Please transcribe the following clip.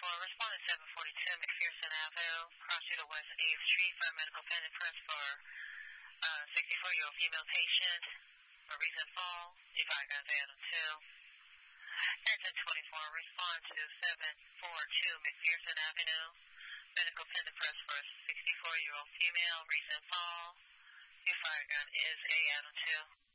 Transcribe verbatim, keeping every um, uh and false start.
twenty-four, responding seven forty-two McPherson Avenue, cross to the West eighth Street, for medical pending press for uh, sixty-four-year-old female patient, for recent fall, device guns Adam two. And ten twenty-four, respond to seven forty-two McPherson Avenue, medical pending press for sixty-four-year-old female, recent fall, device gun is A Adam two.